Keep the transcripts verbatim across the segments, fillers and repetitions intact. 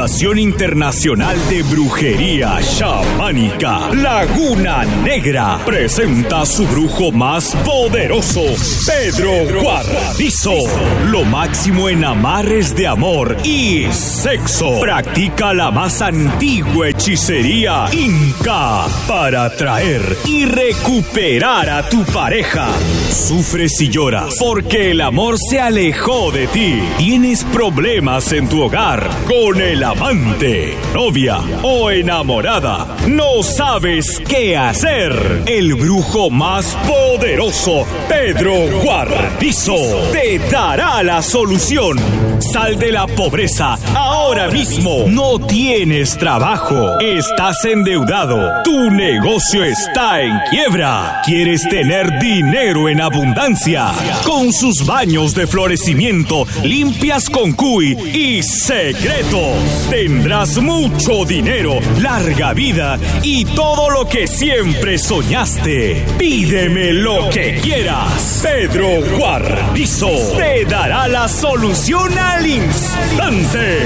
Fundación Internacional de Brujería Chamánica, Laguna Negra, presenta a su brujo más poderoso, Pedro Guarnizo. Lo máximo en amarres de amor y sexo. Practica la más antigua hechicería inca para atraer y recuperar a tu pareja. Sufres y lloras porque el amor se alejó de ti. Tienes problemas en tu hogar con el amante, novia o enamorada. No sabes qué hacer. El brujo más poderoso, Pedro Guarnizo, te dará la solución. Sal de la pobreza ahora mismo. No tienes trabajo. Estás endeudado. Tu negocio está en quiebra. ¿Quieres tener dinero en abundancia? Con sus baños de florecimiento, limpias con cuy y secretos, tendrás mucho dinero, larga vida y todo lo que siempre soñaste. Pídeme lo que quieras. Pedro Guarnizo te dará la solución al instante.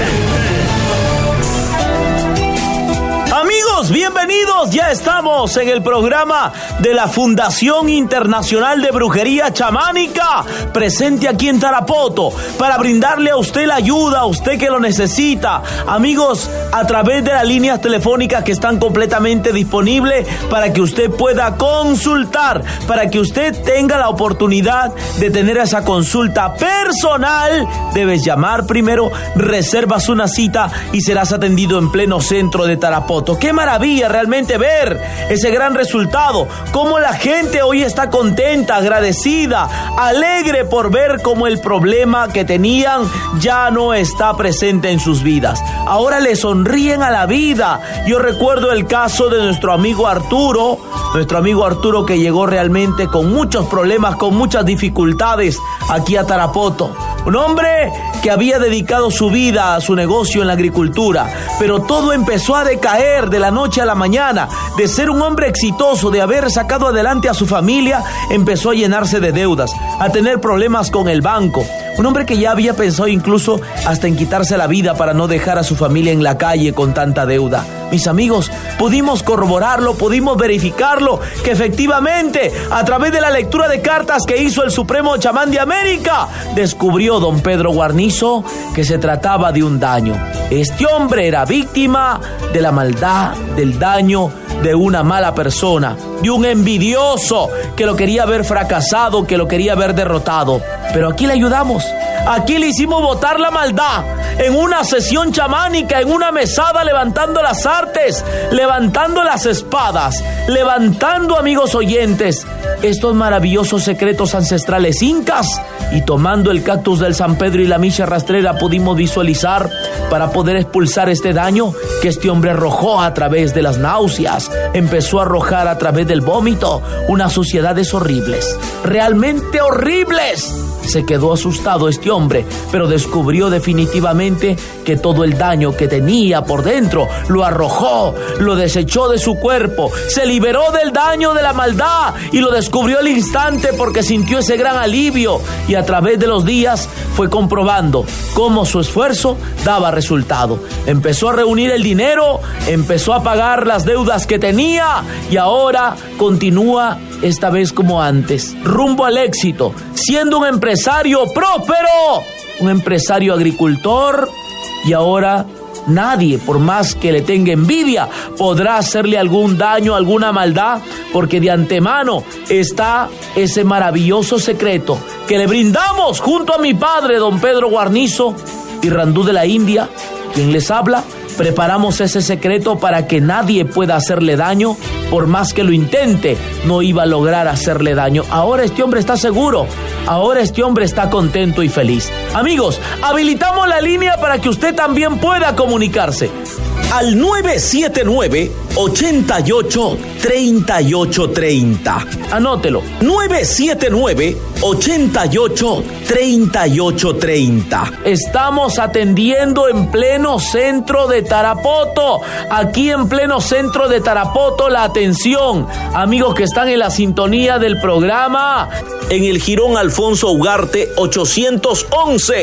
Amigos, bienvenidos. Ya estamos en el programa de la Fundación Internacional de Brujería Chamánica, presente aquí en Tarapoto, para brindarle a usted la ayuda, a usted que lo necesita. Amigos, a través de las líneas telefónicas que están completamente disponibles para que usted pueda consultar, para que usted tenga la oportunidad de tener esa consulta personal. Debes llamar primero, reservas una cita y serás atendido en pleno centro de Tarapoto. ¡Qué maravilla realmente ver ese gran resultado! Cómo la gente hoy está contenta, agradecida, alegre por ver cómo el problema que tenían ya no está presente en sus vidas. Ahora le sonríen a la vida. Yo recuerdo el caso de nuestro amigo Arturo, nuestro amigo Arturo que llegó realmente con muchos problemas, con muchas dificultades aquí a Tarapoto. Un hombre que había dedicado su vida a su negocio en la agricultura, pero todo empezó a decaer de la noche a la mañana. De ser un hombre exitoso, de haber sacado adelante a su familia, empezó a llenarse de deudas, a tener problemas con el banco. Un hombre que ya había pensado incluso hasta en quitarse la vida para no dejar a su familia en la calle con tanta deuda. Mis amigos, pudimos corroborarlo, pudimos verificarlo, que efectivamente, a través de la lectura de cartas que hizo el Supremo Chamán de América, descubrió don Pedro Guarnizo que se trataba de un daño. Este hombre era víctima de la maldad, del daño de una mala persona, de un envidioso que lo quería ver fracasado, que lo quería ver derrotado. Pero aquí le ayudamos. Aquí le hicimos botar la maldad en una sesión chamánica, en una mesada, levantando las artes, levantando las espadas, levantando, amigos oyentes, estos maravillosos secretos ancestrales incas, y tomando el cactus del San Pedro y la micha rastrera pudimos visualizar para poder expulsar este daño que este hombre arrojó a través de las náuseas, empezó a arrojar a través del vómito unas suciedades horribles, realmente horribles. Se quedó asustado este hombre, pero descubrió definitivamente que todo el daño que tenía por dentro lo arrojó, lo desechó de su cuerpo, se liberó del daño de la maldad y lo descubrió al instante porque sintió ese gran alivio, y a través de los días fue comprobando cómo su esfuerzo daba resultado. Empezó a reunir el dinero, empezó a pagar las deudas que tenía y ahora continúa esta vez como antes, rumbo al éxito, siendo un empresario próspero, un empresario agricultor, y ahora nadie, por más que le tenga envidia, podrá hacerle algún daño, alguna maldad, porque de antemano está ese maravilloso secreto que le brindamos junto a mi padre, don Pedro Guarnizo y Randú de la India, quien les habla. Preparamos ese secreto para que nadie pueda hacerle daño. Por más que lo intente, no iba a lograr hacerle daño. Ahora este hombre está seguro. Ahora este hombre está contento y feliz. Amigos, habilitamos la línea para que usted también pueda comunicarse al nueve siete nueve, ocho ocho, tres ocho tres cero. Anótelo. nueve siete nueve, ocho ocho, tres ocho tres cero. Estamos atendiendo en pleno centro de Tarapoto. Aquí en pleno centro de Tarapoto, la atención. Amigos que están en la sintonía del programa, en el Jirón Alfonso Ugarte ochocientos once.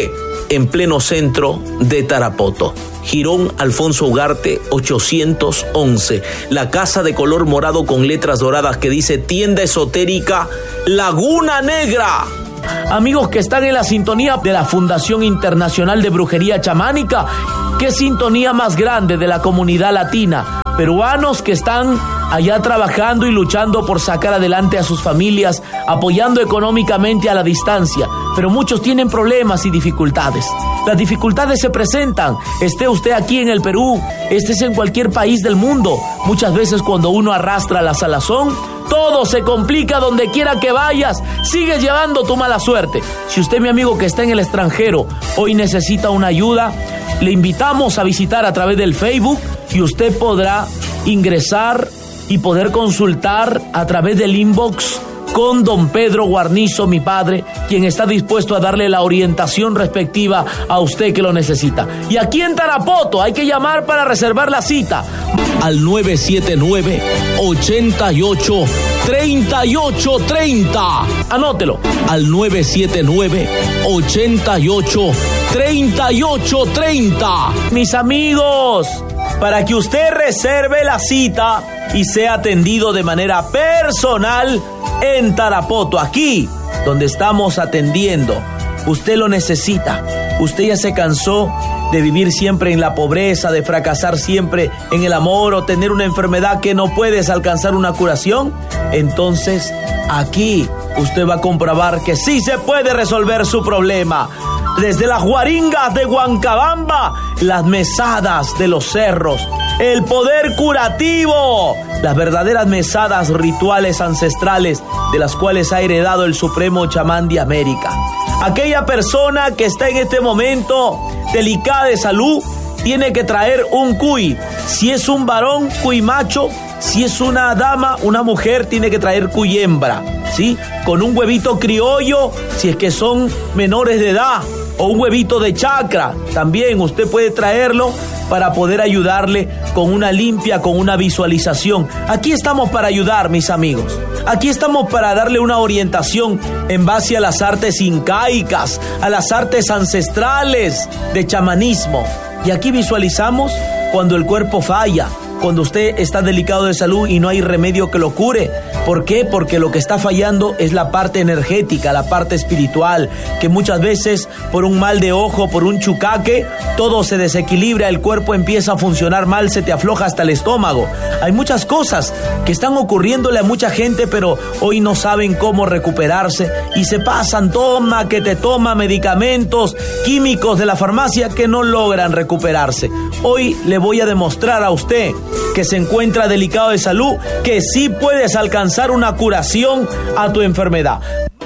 en pleno centro de Tarapoto. Jirón Alfonso Ugarte ochocientos once, la casa de color morado con letras doradas que dice tienda esotérica Laguna Negra. Amigos que están en la sintonía de la Fundación Internacional de Brujería Chamánica, qué sintonía más grande de la comunidad latina, peruanos que están allá trabajando y luchando por sacar adelante a sus familias, apoyando económicamente a la distancia, pero muchos tienen problemas y dificultades. Las dificultades se presentan, esté usted aquí en el Perú, estés en cualquier país del mundo. Muchas veces cuando uno arrastra la salazón, todo se complica donde quiera que vayas, sigues llevando tu mala suerte. Si usted, mi amigo que está en el extranjero, hoy necesita una ayuda, le invitamos a visitar a través del Facebook y usted podrá ingresar y poder consultar a través del inbox con don Pedro Guarnizo, mi padre, quien está dispuesto a darle la orientación respectiva a usted que lo necesita. Y aquí en Tarapoto hay que llamar para reservar la cita al nueve siete nueve, ocho ocho, tres ocho tres cero. Anótelo, al nueve siete nueve, ocho ocho, tres ocho tres cero. Mis amigos, para que usted reserve la cita y sea atendido de manera personal en Tarapoto, aquí donde estamos atendiendo, usted lo necesita. Usted ya se cansó de vivir siempre en la pobreza, de fracasar siempre en el amor o tener una enfermedad que no puedes alcanzar una curación. Entonces, aquí usted va a comprobar que sí se puede resolver su problema. Desde las guaringas de Huancabamba, las mesadas de los cerros, el poder curativo, las verdaderas mesadas rituales ancestrales de las cuales ha heredado el Supremo Chamán de América. Aquella persona que está en este momento delicada de salud tiene que traer un cuy. Si es un varón, cuy macho. Si es una dama, una mujer, tiene que traer cuy hembra, ¿sí? Con un huevito criollo, si es que son menores de edad, o un huevito de chacra, también usted puede traerlo para poder ayudarle con una limpia, con una visualización. Aquí estamos para ayudar, mis amigos. Aquí estamos para darle una orientación en base a las artes incaicas, a las artes ancestrales de chamanismo. Y aquí visualizamos cuando el cuerpo falla, cuando usted está delicado de salud y no hay remedio que lo cure. ¿Por qué? Porque lo que está fallando es la parte energética, la parte espiritual, que muchas veces por un mal de ojo, por un chucaque, todo se desequilibra, el cuerpo empieza a funcionar mal, se te afloja hasta el estómago. Hay muchas cosas que están ocurriéndole a mucha gente, pero hoy no saben cómo recuperarse y se pasan, toma que te toma medicamentos químicos de la farmacia que no logran recuperarse. Hoy le voy a demostrar a usted que se encuentra delicado de salud, que sí puedes alcanzar una curación a tu enfermedad.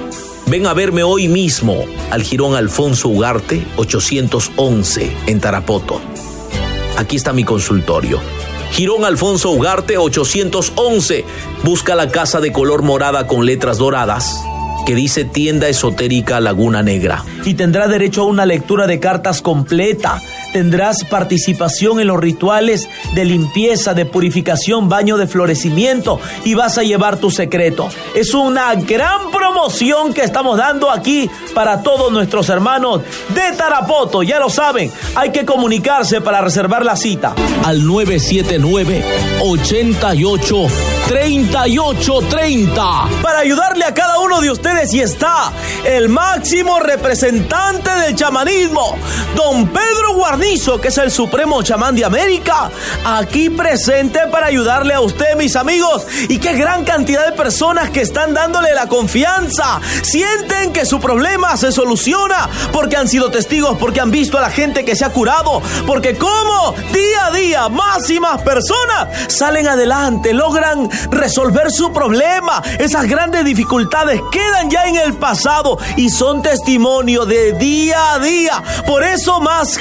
Ven a verme hoy mismo al Jirón Alfonso Ugarte ochocientos once en Tarapoto. Aquí está mi consultorio. Jirón Alfonso Ugarte ochocientos once. Busca la casa de color morada con letras doradas que dice Tienda Esotérica Laguna Negra. Y tendrá derecho a una lectura de cartas completa. Tendrás participación en los rituales de limpieza, de purificación, baño de florecimiento y vas a llevar tu secreto. Es una gran promoción que estamos dando aquí para todos nuestros hermanos de Tarapoto. Ya lo saben, hay que comunicarse para reservar la cita al nueve siete nueve, ocho ocho, tres ocho tres cero para ayudarle a cada uno de ustedes. Y está el máximo representante del chamanismo, don Pedro Guarnizo, que es el Supremo Chamán de América, aquí presente para ayudarle a usted, mis amigos. Y qué gran cantidad de personas que están dándole la confianza, sienten que su problema se soluciona porque han sido testigos, porque han visto a la gente que se ha curado, porque como día a día más y más personas salen adelante, logran resolver su problema. Esas grandes dificultades quedan ya en el pasado y son testimonio de día a día. Por eso más gente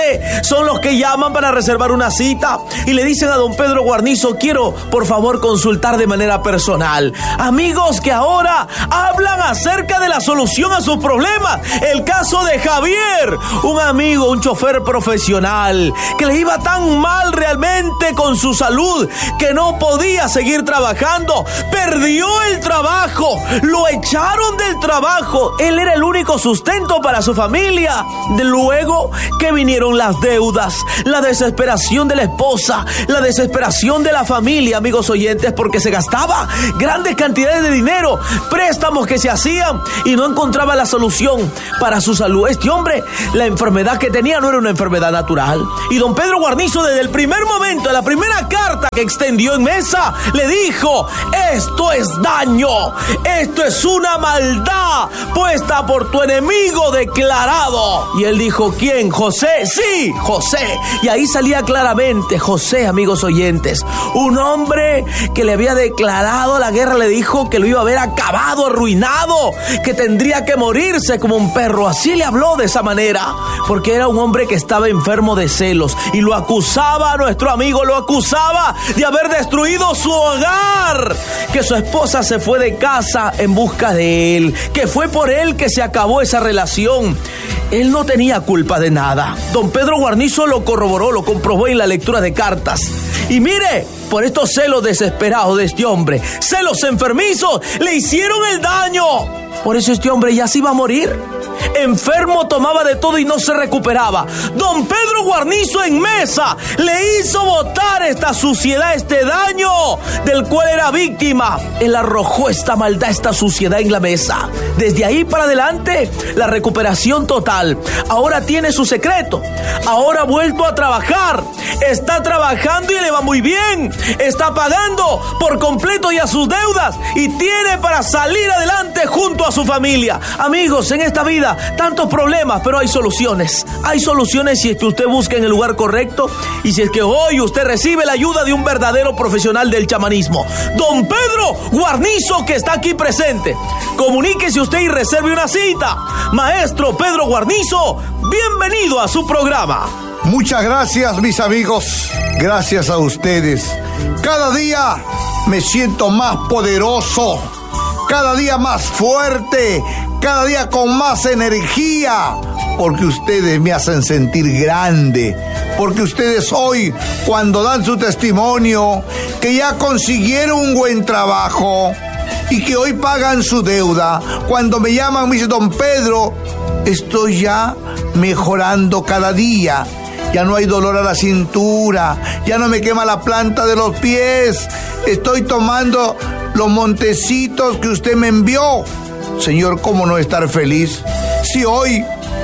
tarde son los que llaman para reservar una cita y le dicen a don Pedro Guarnizo: quiero por favor consultar de manera personal. Amigos que ahora hablan acerca de la solución a sus problemas. El caso de Javier, un amigo, un chofer profesional que le iba tan mal realmente con su salud que no podía seguir trabajando. Perdió el trabajo, lo echaron del trabajo. Él era el único sustento para su familia. De luego que vinieron las deudas, la desesperación de la esposa, la desesperación de la familia, amigos oyentes, porque se gastaba grandes cantidades de dinero, préstamos que se hacían y no encontraba la solución para su salud. Este hombre, la enfermedad que tenía no era una enfermedad natural. Y don Pedro Guarnizo, desde el primer momento, la primera carta que extendió en mesa, le dijo: esto es daño, esto es una maldad puesta por tu enemigo declarado. Y él dijo: ¿quién? ¿José? Sí, José. Y ahí salía claramente José, amigos oyentes, un hombre que le había declarado la guerra. Le dijo que lo iba a haber acabado, arruinado, que tendría que morirse como un perro. Así le habló de esa manera, porque era un hombre que estaba enfermo de celos y lo acusaba a nuestro amigo, lo acusaba de haber destruido su hogar, que su esposa se fue de casa en busca de él, que fue por él que se acabó esa relación. Él no tenía culpa de nada. Don Pedro Guarnizo lo corroboró, lo comprobó en la lectura de cartas. Y mire, por estos celos desesperados de este hombre, celos enfermizos, le hicieron el daño. Por eso este hombre ya se iba a morir. Enfermo, tomaba de todo y no se recuperaba. Don Pedro Guarnizo en mesa le hizo botar esta suciedad, este daño del cual era víctima. Él arrojó esta maldad, esta suciedad en la mesa. Desde ahí para adelante, la recuperación total. Ahora tiene su secreto. Ahora ha vuelto a trabajar. Está trabajando y le va muy bien. Está pagando por completo ya sus deudas y tiene para salir adelante junto a su familia. Amigos, en esta vida tantos problemas, pero hay soluciones. Hay soluciones si es que usted busca en el lugar correcto y si es que hoy usted recibe la ayuda de un verdadero profesional del chamanismo, don Pedro Guarnizo, que está aquí presente. Comuníquese usted y reserve una cita. Maestro Pedro Guarnizo, bienvenido a su programa. Muchas gracias, mis amigos. Gracias a ustedes. Cada día me siento más poderoso, cada día más fuerte, cada día con más energía, porque ustedes me hacen sentir grande, porque ustedes hoy, cuando dan su testimonio, que ya consiguieron un buen trabajo y que hoy pagan su deuda, cuando me llaman, me dicen: don Pedro, estoy ya mejorando cada día. Ya no hay dolor a la cintura, ya no me quema la planta de los pies, estoy tomando los montecitos que usted me envió. Señor, ¿cómo no estar feliz? Si hoy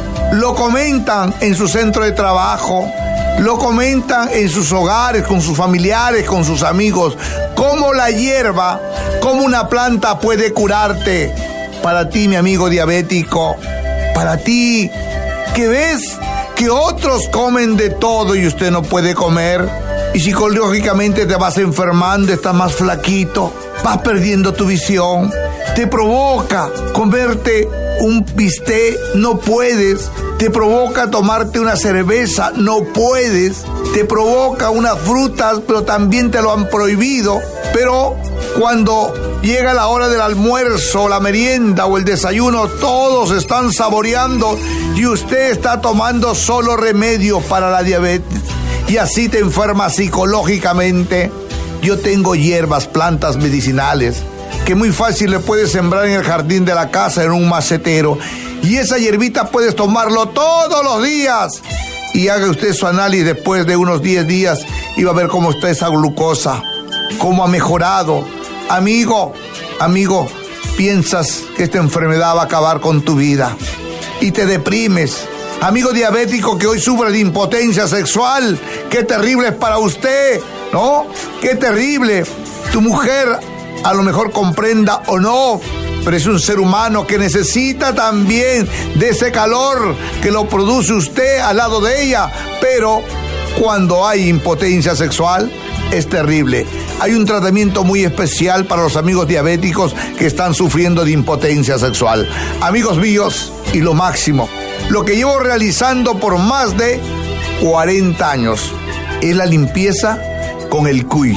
lo comentan en su centro de trabajo, lo comentan en sus hogares, con sus familiares, con sus amigos, cómo la hierba, cómo una planta puede curarte. Para ti, mi amigo diabético, para ti que ves que otros comen de todo y usted no puede comer, y psicológicamente te vas enfermando, estás más flaquito, vas perdiendo tu visión, te provoca comerte un bistec, no puedes, te provoca tomarte una cerveza, no puedes, te provoca unas frutas, pero también te lo han prohibido. Pero cuando llega la hora del almuerzo, la merienda o el desayuno, todos están saboreando y usted está tomando solo remedios para la diabetes, y así te enfermas psicológicamente. Yo tengo hierbas, plantas medicinales que muy fácil le puedes sembrar en el jardín de la casa, en un macetero, y esa hierbita puedes tomarlo todos los días, y haga usted su análisis después de unos diez días y va a ver cómo está esa glucosa, cómo ha mejorado. Amigo, amigo, piensas que esta enfermedad va a acabar con tu vida y te deprimes. Amigo diabético que hoy sufre de impotencia sexual, qué terrible es para usted, ¿no? Qué terrible. Tu mujer a lo mejor comprenda o no, pero es un ser humano que necesita también de ese calor que lo produce usted al lado de ella. Pero cuando hay impotencia sexual, es terrible. Hay un tratamiento muy especial para los amigos diabéticos que están sufriendo de impotencia sexual. Amigos míos, y lo máximo, lo que llevo realizando por más de cuarenta años. Es la limpieza con el cuy.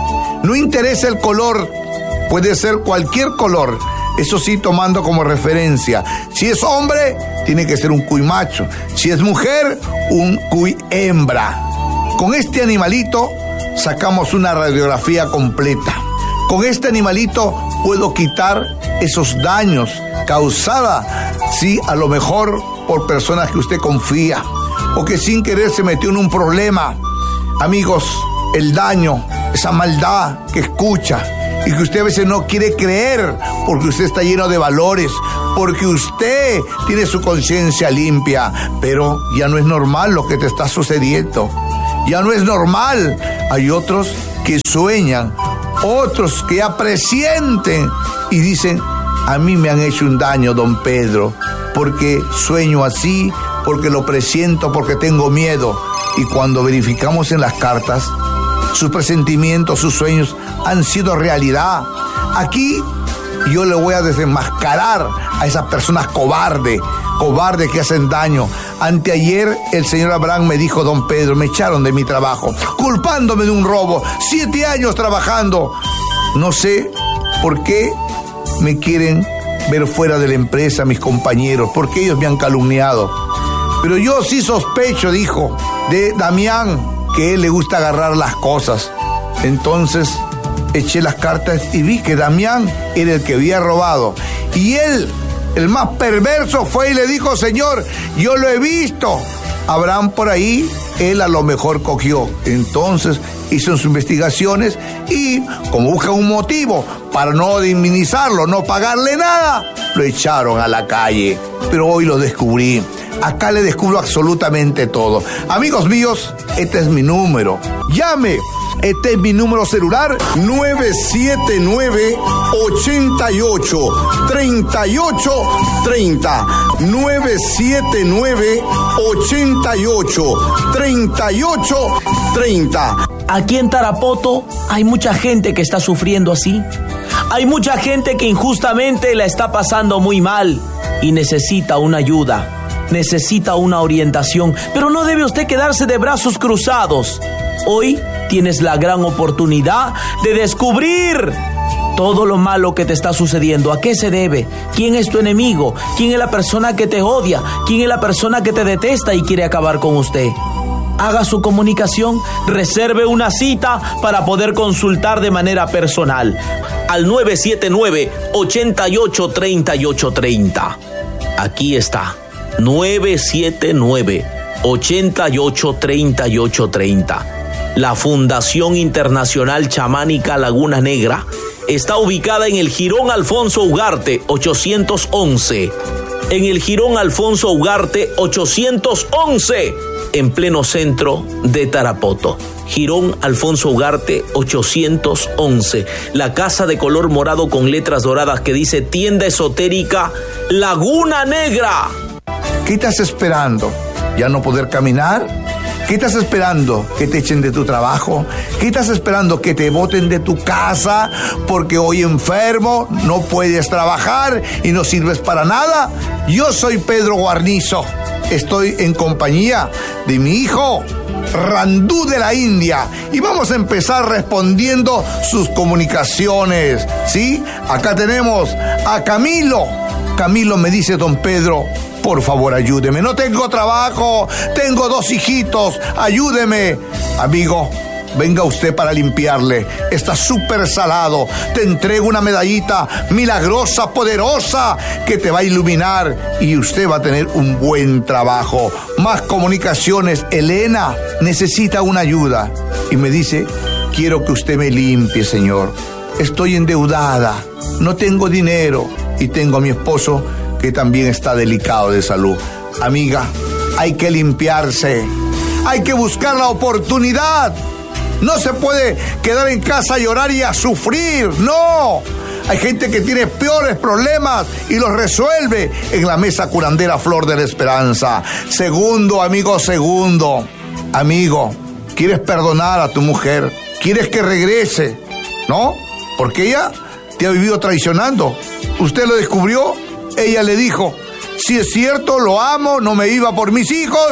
No interesa el color, puede ser cualquier color. Eso sí, tomando como referencia. Si es hombre, tiene que ser un cuy macho. Si es mujer, un cuy hembra. Con este animalito sacamos una radiografía completa. Con este animalito puedo quitar esos daños causados, sí, a lo mejor por personas que usted confía o que sin querer se metió en un problema. Amigos, el daño, esa maldad que escucha y que usted a veces no quiere creer porque usted está lleno de valores, porque usted tiene su conciencia limpia, pero ya no es normal lo que te está sucediendo. Ya no es normal. Hay otros que sueñan, otros que ya presienten y dicen, a mí me han hecho un daño, don Pedro, porque sueño así, porque lo presiento, porque tengo miedo. Y cuando verificamos en las cartas, sus presentimientos, sus sueños han sido realidad. Aquí yo le voy a desenmascarar a esas personas cobardes, cobardes que hacen daño. Anteayer el señor Abraham me dijo, don Pedro, me echaron de mi trabajo, culpándome de un robo, siete años trabajando. No sé por qué me quieren ver fuera de la empresa mis compañeros, porque ellos me han calumniado. Pero yo sí sospecho, dijo, de Damián, que él le gusta agarrar las cosas. Entonces eché las cartas y vi que Damián era el que había robado. Y él, el más perverso, fue y le dijo, señor, yo lo he visto. Abraham por ahí, él a lo mejor cogió. Entonces hizo sus investigaciones y como busca un motivo para no indemnizarlo, no pagarle nada, lo echaron a la calle. Pero hoy lo descubrí. Acá le descubro absolutamente todo. Amigos míos, este es mi número. Llame. Este es mi número celular, nueve siete nueve, ocho ocho, tres ocho tres cero. nueve siete nueve, ocho ocho, tres ocho tres cero. Aquí en Tarapoto hay mucha gente que está sufriendo así. Hay mucha gente que injustamente la está pasando muy mal y necesita una ayuda. Necesita una orientación, pero no debe usted quedarse de brazos cruzados. Hoy tienes la gran oportunidad de descubrir todo lo malo que te está sucediendo. ¿A qué se debe? ¿Quién es tu enemigo? ¿Quién es la persona que te odia? ¿Quién es la persona que te detesta y quiere acabar con usted? Haga su comunicación, reserve una cita para poder consultar de manera personal al nueve siete nueve, ocho ocho, tres ocho tres cero. Aquí está, nueve siete nueve, ocho ocho, tres ocho tres cero. La Fundación Internacional Chamánica Laguna Negra está ubicada en el Jirón Alfonso Ugarte ochocientos once. En el Jirón Alfonso Ugarte ochocientos once, en pleno centro de Tarapoto. Jirón Alfonso Ugarte ochocientos once. La casa de color morado con letras doradas que dice Tienda Esotérica Laguna Negra. ¿Qué estás esperando? ¿Ya no poder caminar? ¿Qué estás esperando? ¿Que te echen de tu trabajo? ¿Qué estás esperando? ¿Que te boten de tu casa? Porque hoy enfermo, no puedes trabajar y no sirves para nada. Yo soy Pedro Guarnizo. Estoy en compañía de mi hijo Randú de la India y vamos a empezar respondiendo sus comunicaciones, ¿sí? Acá tenemos a Camilo. Camilo me dice, don Pedro, por favor ayúdeme, no tengo trabajo, tengo dos hijitos, ayúdeme. Amigo, venga usted para limpiarle, está súper salado, te entrego una medallita milagrosa, poderosa, que te va a iluminar y usted va a tener un buen trabajo. Más comunicaciones, Elena necesita una ayuda y me dice, quiero que usted me limpie, señor, estoy endeudada, no tengo dinero y tengo a mi esposo que también está delicado de salud. Amiga, hay que limpiarse, hay que buscar la oportunidad. No se puede quedar en casa a llorar y a sufrir, no. Hay gente que tiene peores problemas y los resuelve en la mesa curandera Flor de la Esperanza. Segundo, amigo, segundo. Amigo, ¿quieres perdonar a tu mujer? ¿Quieres que regrese? ¿No? Porque ella te ha vivido traicionando. ¿Usted lo descubrió? Ella le dijo, si es cierto, lo amo, no me iba por mis hijos,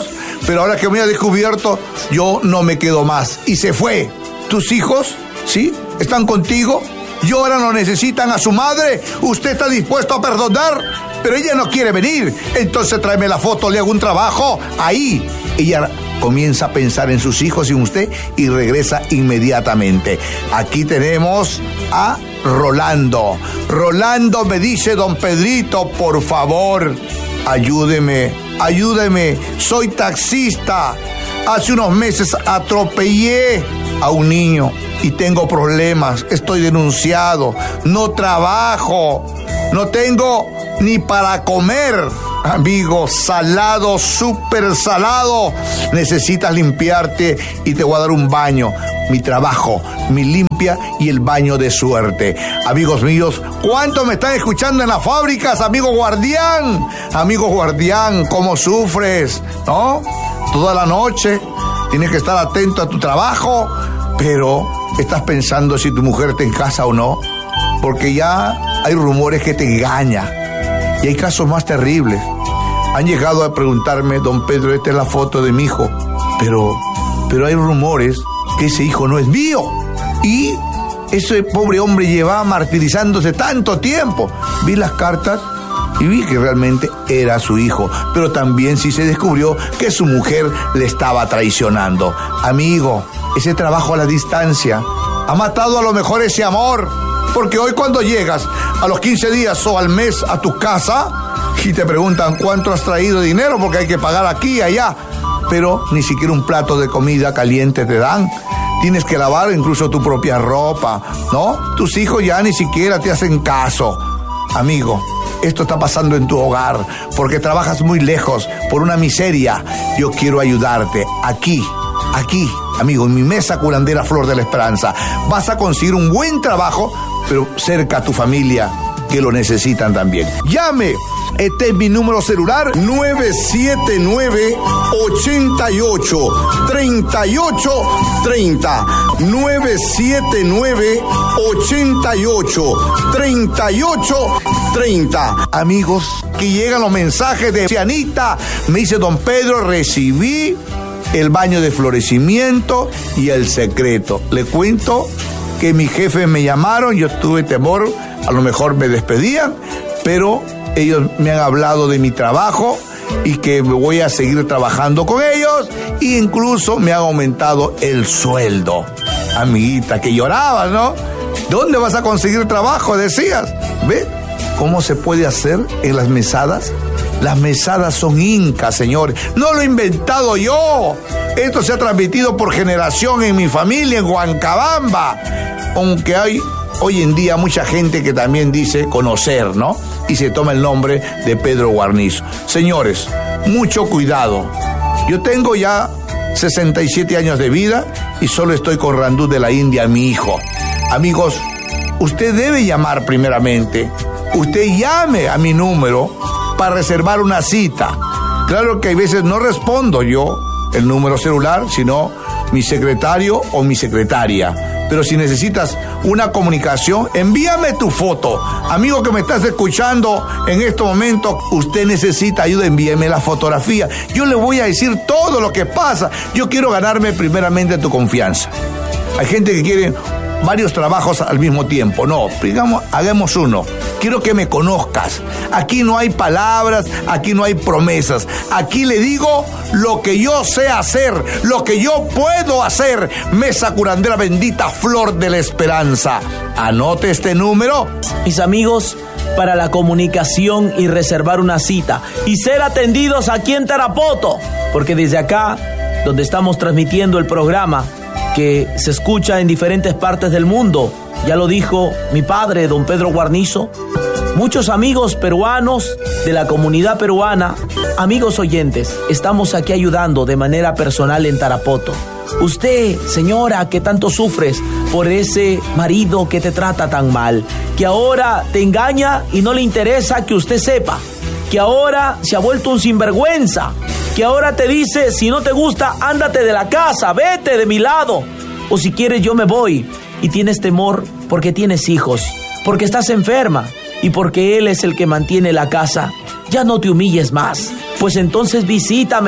pero ahora que me ha descubierto, yo no me quedo más. Y se fue. ¿Tus hijos, sí, están contigo? ¿Lloran o necesitan a su madre? ¿Usted está dispuesto a perdonar? Pero ella no quiere venir. Entonces tráeme la foto, le hago un trabajo. Ahí. Ella comienza a pensar en sus hijos y en usted y regresa inmediatamente. Aquí tenemos a Rolando. Rolando me dice, don Pedrito, por favor, ayúdeme, ayúdeme. Soy taxista. Hace unos meses atropellé a un niño y tengo problemas. Estoy denunciado. No trabajo. No tengo ni para comer. Amigo, salado, súper salado. Necesitas limpiarte y te voy a dar un baño. Mi trabajo, mi limpia y el baño de suerte. Amigos míos, ¿cuántos me están escuchando en las fábricas? Amigo guardián, amigo guardián, ¿cómo sufres? ¿No? Toda la noche tienes que estar atento a tu trabajo, pero estás pensando si tu mujer está en casa o no, porque ya hay rumores que te engañan y hay casos más terribles. Han llegado a preguntarme, don Pedro, esta es la foto de mi hijo, pero, pero hay rumores que ese hijo no es mío. Y ese pobre hombre llevaba martirizándose tanto tiempo. Vi las cartas y vi que realmente era su hijo, pero también sí se descubrió que su mujer le estaba traicionando. Amigo, ese trabajo a la distancia ha matado a lo mejor ese amor, porque hoy cuando llegas a los quince días o al mes a tu casa y te preguntan cuánto has traído de dinero, porque hay que pagar aquí y allá, pero ni siquiera un plato de comida caliente te dan. Tienes que lavar incluso tu propia ropa, ¿no? Tus hijos ya ni siquiera te hacen caso. Amigo, esto está pasando en tu hogar porque trabajas muy lejos por una miseria. Yo quiero ayudarte aquí, aquí, amigo, en mi mesa curandera Flor de la Esperanza. Vas a conseguir un buen trabajo, pero cerca a tu familia, que lo necesitan también. Llame. Este es mi número celular, nueve siete nueve, ocho ocho, tres ocho tres cero. nueve siete nueve, ocho ocho, tres ocho tres cero. Amigos, que llegan los mensajes de Cianita. Me dice, don Pedro, recibí el baño de florecimiento y el secreto. Le cuento que mis jefes me llamaron, yo tuve temor, a lo mejor me despedían, pero ellos me han hablado de mi trabajo y que voy a seguir trabajando con ellos, e incluso me han aumentado el sueldo. Amiguita, que llorabas, ¿no? ¿Dónde vas a conseguir trabajo? Decías. ¿Ve cómo se puede hacer en las mesadas? Las mesadas son incas, señores. No lo he inventado yo. Esto se ha transmitido por generación en mi familia, en Huancabamba. Aunque hay hoy en día mucha gente que también dice conocer, ¿no? Y se toma el nombre de Pedro Guarnizo. Señores, mucho cuidado. Yo tengo ya sesenta y siete años de vida y solo estoy con Randú de la India, mi hijo. Amigos, usted debe llamar primeramente. Usted llame a mi número para reservar una cita. Claro que hay veces no respondo yo el número celular, sino mi secretario o mi secretaria. Pero si necesitas una comunicación, envíame tu foto. Amigo que me estás escuchando en este momento, usted necesita ayuda, envíeme la fotografía. Yo le voy a decir todo lo que pasa. Yo quiero ganarme primeramente tu confianza. Hay gente que quiere varios trabajos al mismo tiempo. No, digamos, hagamos uno. Quiero que me conozcas. Aquí no hay palabras, aquí no hay promesas. Aquí le digo lo que yo sé hacer, lo que yo puedo hacer. Mesa curandera bendita Flor de la Esperanza. Anote este número. Mis amigos, para la comunicación y reservar una cita y ser atendidos aquí en Tarapoto, porque desde acá, donde estamos transmitiendo el programa, que se escucha en diferentes partes del mundo, ya lo dijo mi padre, don Pedro Guarnizo, muchos amigos peruanos de la comunidad peruana, amigos oyentes, estamos aquí ayudando de manera personal en Tarapoto. Usted, señora, que tanto sufres por ese marido que te trata tan mal, que ahora te engaña y no le interesa que usted sepa, que ahora se ha vuelto un sinvergüenza, que ahora te dice, si no te gusta, ándate de la casa, vete de mi lado, o si quieres yo me voy, y tienes temor porque tienes hijos, porque estás enferma y porque él es el que mantiene la casa. Ya no te humilles más, pues entonces visítame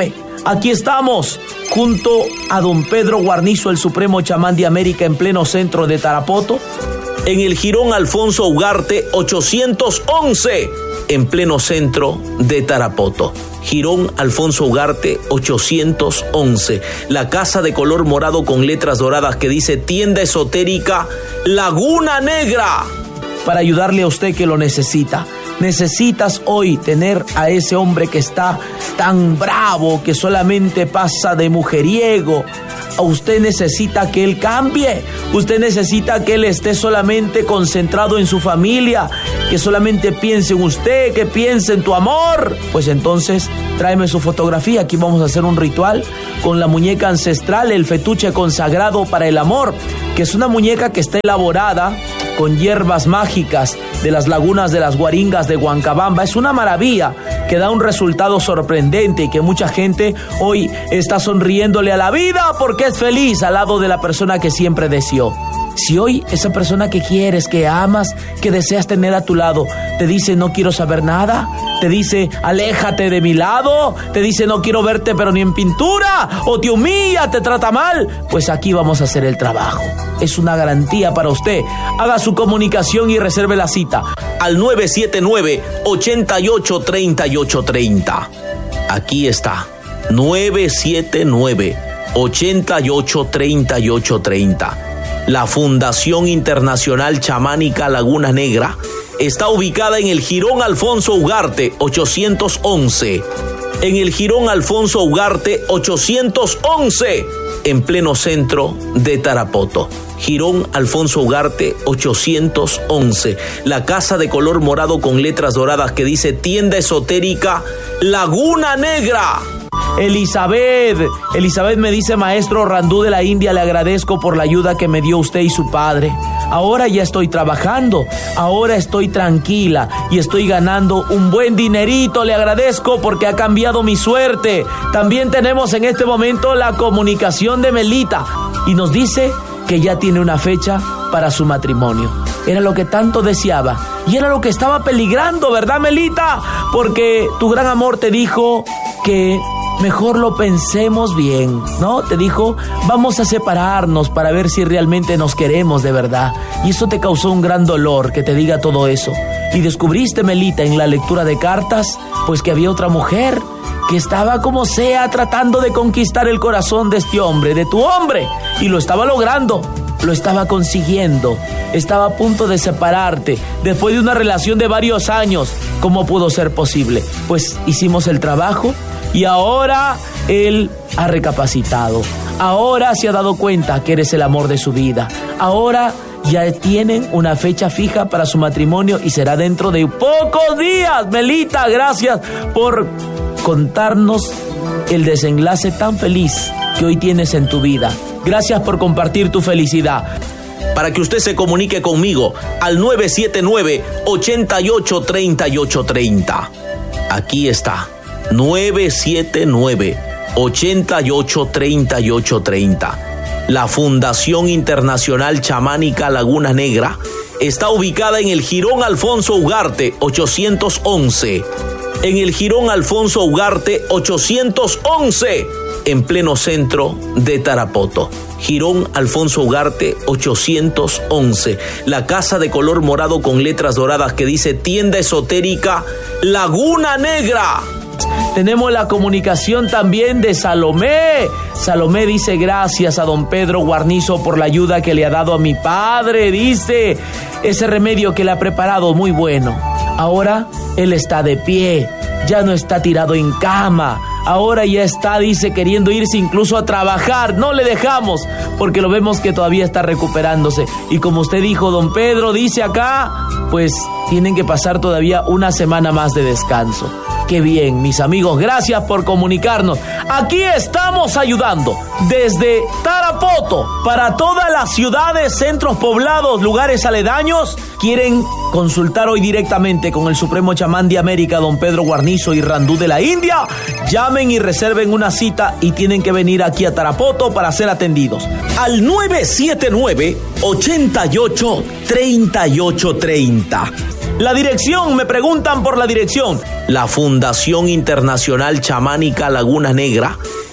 Aquí estamos, junto a don Pedro Guarnizo, el supremo chamán de América, en pleno centro de Tarapoto, en el Jirón Alfonso Ugarte ochocientos once, en pleno centro de Tarapoto. Jirón Alfonso Ugarte ochocientos once, la casa de color morado con letras doradas que dice tienda esotérica Laguna Negra. Para ayudarle a usted que lo necesita. Necesitas hoy tener a ese hombre que está tan bravo, que solamente pasa de mujeriego. Usted necesita que él cambie. Usted necesita que él esté solamente concentrado en su familia, que solamente piense en usted, que piense en tu amor. Pues entonces, tráeme su fotografía. Aquí vamos a hacer un ritual con la muñeca ancestral, el fetuche consagrado para el amor, que es una muñeca que está elaborada con hierbas mágicas de las lagunas de las Guaringas de Huancabamba. Es una maravilla que da un resultado sorprendente y que mucha gente hoy está sonriéndole a la vida porque es feliz al lado de la persona que siempre deseó. Si hoy esa persona que quieres, que amas, que deseas tener a tu lado, te dice no quiero saber nada, te dice aléjate de mi lado, te dice no quiero verte pero ni en pintura, o te humilla, te trata mal, pues aquí vamos a hacer el trabajo. Es una garantía para usted. Haga su comunicación y reserve la cita al nueve siete nueve, ocho ocho, tres ocho tres cero. Aquí está, nueve siete nueve, ocho ocho, tres ocho tres cero. La Fundación Internacional Chamánica Laguna Negra está ubicada en el Jirón Alfonso Ugarte ochocientos once. En el Jirón Alfonso Ugarte ochocientos once, en pleno centro de Tarapoto. Jirón Alfonso Ugarte ochocientos once. La casa de color morado con letras doradas que dice tienda esotérica Laguna Negra. Elizabeth, Elizabeth me dice, maestro Randú de la India, le agradezco por la ayuda que me dio usted y su padre. Ahora ya estoy trabajando, ahora estoy tranquila y estoy ganando un buen dinerito. Le agradezco porque ha cambiado mi suerte. También tenemos en este momento la comunicación de Melita y nos dice que ya tiene una fecha para su matrimonio. Era lo que tanto deseaba y era lo que estaba peligrando, ¿verdad, Melita? Porque tu gran amor te dijo que mejor lo pensemos bien, ¿no? Te dijo, vamos a separarnos para ver si realmente nos queremos de verdad. Y eso te causó un gran dolor que te diga todo eso. Y descubriste, Melita, en la lectura de cartas, pues que había otra mujer que estaba como sea tratando de conquistar el corazón de este hombre, de tu hombre. Y lo estaba logrando, lo estaba consiguiendo. Estaba a punto de separarte después de una relación de varios años. ¿Cómo pudo ser posible? Pues hicimos el trabajo. Y ahora él ha recapacitado. Ahora se ha dado cuenta que eres el amor de su vida. Ahora ya tienen una fecha fija para su matrimonio y será dentro de pocos días. Melita, gracias por contarnos el desenlace tan feliz que hoy tienes en tu vida. Gracias por compartir tu felicidad. Para que usted se comunique conmigo al nueve siete nueve, ocho ocho, tres ocho tres cero. Aquí está. nueve siete nueve, ocho ocho, tres ocho tres cero. La Fundación Internacional Chamánica Laguna Negra está ubicada en el Jirón Alfonso Ugarte ochocientos once. En el Jirón Alfonso Ugarte ochocientos once, en pleno centro de Tarapoto. Jirón Alfonso Ugarte ochocientos once. La casa de color morado con letras doradas que dice tienda esotérica Laguna Negra. Tenemos la comunicación también de Salomé. Salomé dice, gracias a don Pedro Guarnizo por la ayuda que le ha dado a mi padre. Dice, ese remedio que le ha preparado muy bueno. Ahora él está de pie, ya no está tirado en cama. Ahora ya está, dice, queriendo irse incluso a trabajar. No le dejamos porque lo vemos que todavía está recuperándose. Y como usted dijo, don Pedro, dice acá, pues tienen que pasar todavía una semana más de descanso. Qué bien, mis amigos, gracias por comunicarnos. Aquí estamos ayudando desde Tarapoto para todas las ciudades, centros poblados, lugares aledaños. ¿Quieren consultar hoy directamente con el Supremo Chamán de América, don Pedro Guarnizo y Randú de la India? Llamen y reserven una cita y tienen que venir aquí a Tarapoto para ser atendidos. Al nueve siete nueve, ocho ocho, tres ocho tres cero. La dirección, me preguntan por la dirección. La Fundación Internacional Chamánica Laguna Negra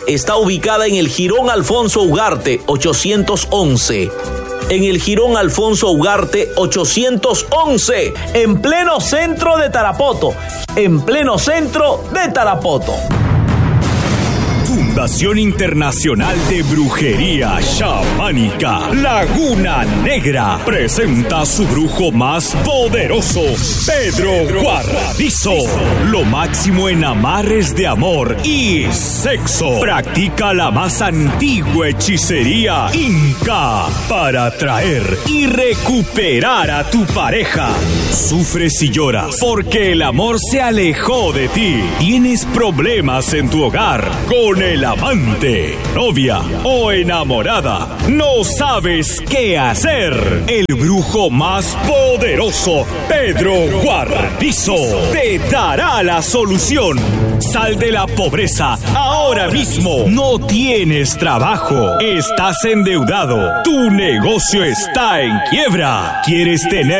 está ubicada en el Jirón Alfonso Ugarte ochocientos once. En el Jirón Alfonso Ugarte ochocientos once, en pleno centro de Tarapoto. En pleno centro de Tarapoto. Fundación Internacional de Brujería Chamánica Laguna Negra presenta a su brujo más poderoso, Pedro Guarradizo. Lo máximo en amarres de amor y sexo. Practica la más antigua hechicería inca para atraer y recuperar a tu pareja. Sufres y lloras porque el amor se alejó de ti. Tienes problemas en tu hogar con el amante, novia o enamorada. No sabes qué hacer. El brujo más poderoso, Pedro Guarradizo, te dará la solución. Sal de la pobreza ahora mismo. No tienes trabajo. Estás endeudado. Tu negocio está en quiebra. ¿Quieres tener